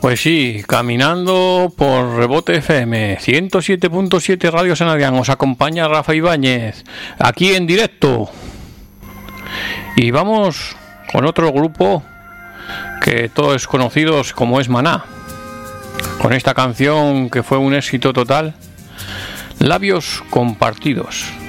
Pues sí, caminando por Rebote FM 107.7 Radio San Adrián, os acompaña Rafa Ibáñez, aquí en directo. Y vamos con otro grupo que todos conocidos como es Maná, con esta canción que fue un éxito total, Labios Compartidos.